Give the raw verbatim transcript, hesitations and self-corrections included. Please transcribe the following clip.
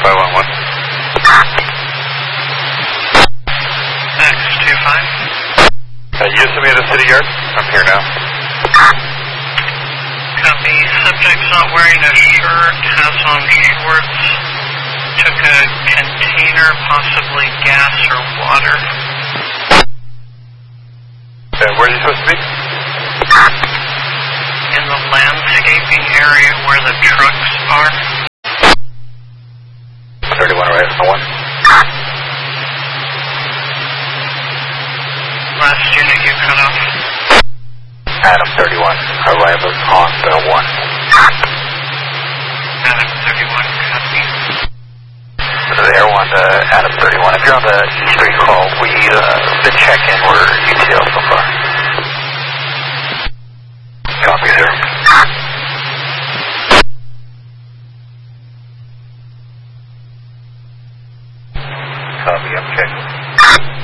five one one. X two five. Uh, you just submitted a city yard? I'm here now. Copy. Subject's not wearing a shirt, has on shorts, took a container, possibly gas or water. Uh, where are you supposed to be? In the landscaping area where the trucks are. thirty-one right on one. Last unit you cut off. Adam thirty-one, arrival on the one. Adam thirty-one, copy. This is Air one to Adam thirty-one. If you're on the E three call, we, uh, the check-in, we're U T L so far. Copy, sir. Copy, I'm checking.